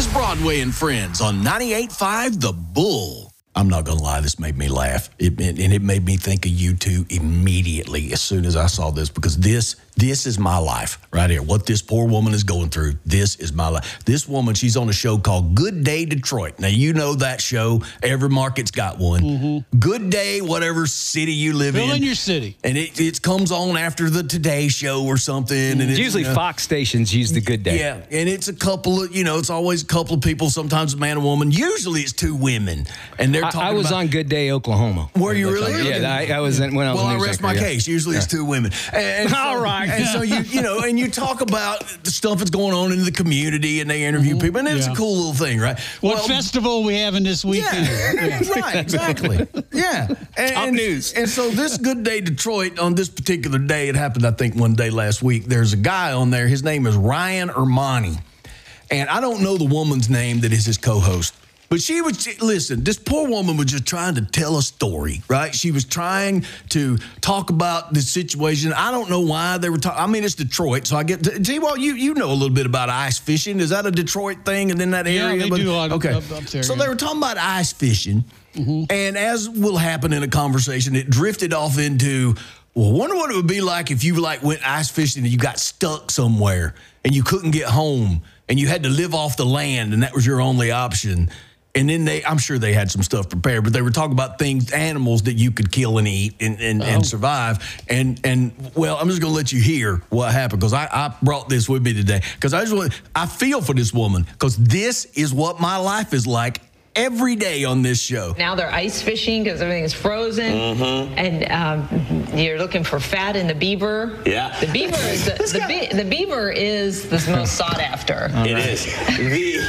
is Broadway and Friends on 98.5 The Bull. I'm not going to lie, this made me laugh. It made me think of you two immediately as soon as I saw this, because this is my life right here. What this poor woman is going through, this is my life. This woman, she's on a show called Good Day Detroit. Now, you know that show. Every market's got one. Mm-hmm. Good Day, whatever city you live in. Fill in your city. And it comes on after the Today Show or something. Mm-hmm. And it's, usually Fox stations use the Good Day. Yeah, and it's a couple of, it's always a couple of people, sometimes a man and woman. Usually it's two women. And they're talking I was on Good Day, Oklahoma. Were you really? Yeah, I was when I was Well, a I news rest anchor, my case. Usually it's two women. And so, all right. And so and you talk about the stuff that's going on in the community, and they interview people, and it's a cool little thing, right? What festival we having this weekend? Yeah. Right, exactly. Yeah. Top news. And so this Good Day Detroit, on this particular day, it happened, I think, one day last week, there's a guy on there. His name is Ryan Ermani. And I don't know the woman's name that is his co-host. But listen, this poor woman was just trying to tell a story, right? She was trying to talk about the situation. I don't know why they were talking. I mean, it's Detroit, so I get to, T-Wall, you know a little bit about ice fishing. Is that a Detroit thing and in that area? Yeah, they do a lot of up there. So they were talking about ice fishing, and as will happen in a conversation, it drifted off into, well, I wonder what it would be like if you went ice fishing and you got stuck somewhere and you couldn't get home and you had to live off the land and that was your only option. And then I'm sure they had some stuff prepared, but they were talking about animals that you could kill and eat and survive. And well, I'm just going to let you hear what happened, because I brought this with me today, because I feel for this woman, because this is what my life is like every day on this show. Now they're ice fishing because everything is frozen, and you're looking for fat in the beaver. Yeah, the beaver is the beaver is the most sought after. It is.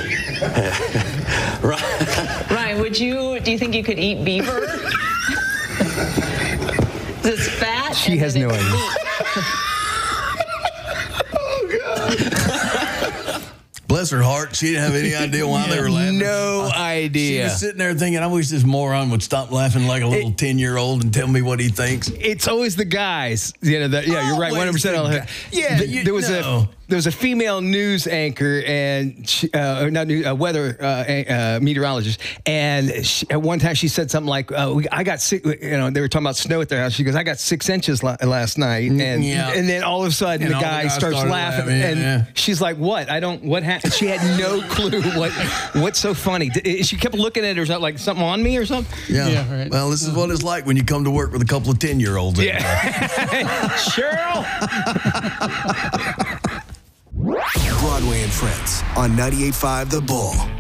Ryan, do you think you could eat beaver? It's fat. She has no idea. Oh God. Bless her heart, she didn't have any idea why they were laughing. No idea. She was sitting there thinking, I wish this moron would stop laughing like a little 10-year-old and tell me what he thinks. It's always the guys. You're right, 100%. Yeah, there was a female news anchor and weather meteorologist, and at one time she said something like, "I got sick." They were talking about snow at their house. She goes, "I got 6 inches last night," and then all of a sudden the guy starts laughing, and she's like, "What? What happened?" She had no clue what's so funny. She kept looking at her like something on me or something. Yeah, right. Well, this is what it's like when you come to work with a couple of 10-year-olds. Yeah, Cheryl. Broadway and Friends on 98.5 The Bull.